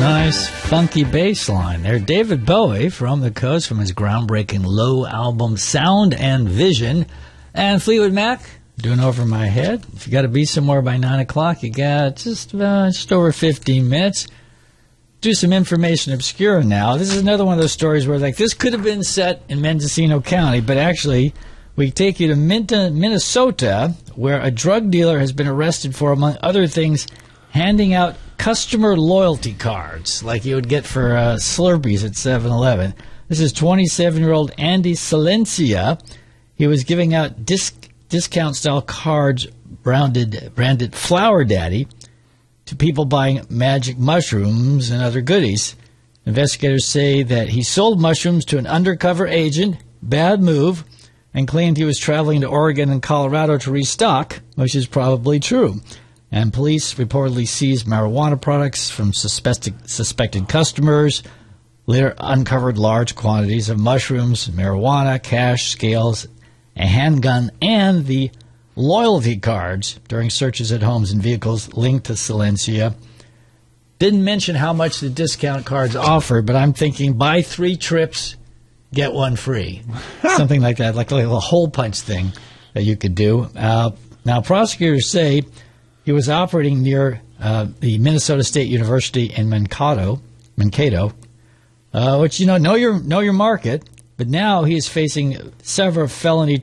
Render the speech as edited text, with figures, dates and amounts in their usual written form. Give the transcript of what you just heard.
Nice, funky bass line there. David Bowie from the Coast from his groundbreaking Low album Sound and Vision. And Fleetwood Mac, doing Over My Head. If you got to be somewhere by 9 o'clock, you got just over 15 minutes. Do some information obscure now. This is another one of those stories where, like, this could have been set in Mendocino County, but actually, we take you to Minnesota, where a drug dealer has been arrested for, among other things, handing out customer loyalty cards, like you would get for Slurpees at 7-Eleven. This is 27-year-old Andy Silencia. He was giving out discount-style cards branded Flower Daddy to people buying magic mushrooms and other goodies. Investigators say that he sold mushrooms to an undercover agent, bad move, and claimed he was traveling to Oregon and Colorado to restock, which is probably true. And police reportedly seized marijuana products from suspected customers, later uncovered large quantities of mushrooms, marijuana, cash, scales, a handgun, and the loyalty cards during searches at homes and vehicles linked to Silencia. Didn't mention how much the discount cards offered, but I'm thinking buy 3 trips, get 1 free. Something like that, like a hole punch thing that you could do. Now, prosecutors say he was operating near the Minnesota State University in Mankato, which, know your market. But now he is facing several felony